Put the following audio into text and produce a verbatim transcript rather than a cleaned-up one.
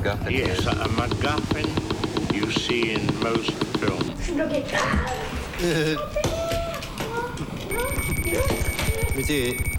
MacGuffin Yes, is? a, a MacGuffin you see in most films. Mais t'es...